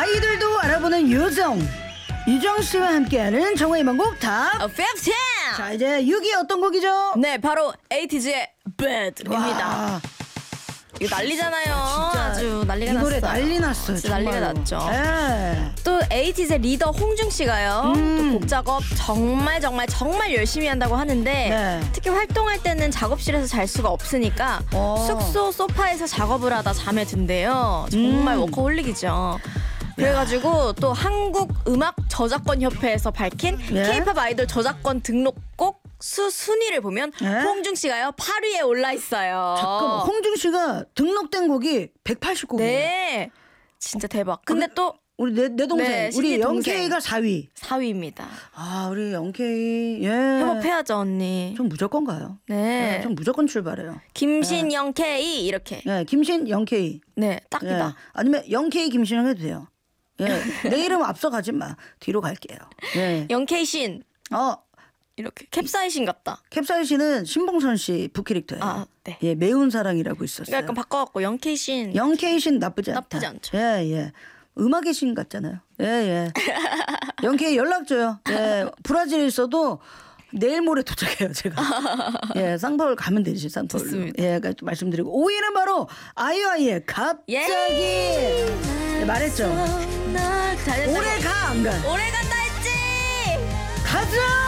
아이들도 알아보는 유정 씨와 함께하는 정화의 명곡 탑 15. 자 이제 6위 어떤 곡이죠? 네, 바로 에이티즈의 Bad입니다. 이거 난리잖아요. 진짜 아주 난리가 이 났어요. 노래 난리 났어요. 진짜 난리가 정말로. 났죠. 예. 또 에이티즈의 리더 홍중 씨가요. 또 곡 작업 정말 열심히 한다고 하는데 네. 특히 활동할 때는 작업실에서 잘 수가 없으니까 숙소 소파에서 작업을 하다 잠에 든대요. 정말 워커홀릭이죠. 그래가지고 또 한국음악저작권협회에서 밝힌 예? K-팝 아이돌 저작권 등록곡 순위를 보면 예? 홍중 씨가요 8위에 올라 있어요. 잠깐만 홍중 씨가 등록된 곡이 180곡이에요. 네, 진짜 대박. 근데 또 우리 내 동생 네, 우리 신디 동생. 영케이가 4위. 4위입니다. 아 우리 영케이 예. 협업해야죠 언니. 전 무조건 가요. 네. 전 무조건 출발해요. 김신영 K 이렇게. 예, 김신 영케이. 네, 예. 딱이다. 아니면 영케이 김신영 해도 돼요. 예. 내 이름 앞서가지 마. 뒤로 갈게요. 예. 영케이 신 이렇게 캡사이신 같다. 캡사이신은 신봉선 씨 부캐릭터예요. 아, 네. 예, 매운 사랑이라고 있었어요. 약간 바꿔갖고 영케이 신. 영케이 신 나쁘지 않다. 나쁘지 않죠. 예, 예. 음악의 신 같잖아요. 예, 예. 영케이 연락 줘요. 예. 브라질에 있어도 내일 모레 도착해요, 제가. 예, 쌍파울 가면 되지, 쌍파울. 좋습니다. 예, 말씀드리고 5위는 바로 아이유의 갑자기. 네, 말했죠. 잘했다. 올해 가 안 가? 오래 간다 했지. 가자.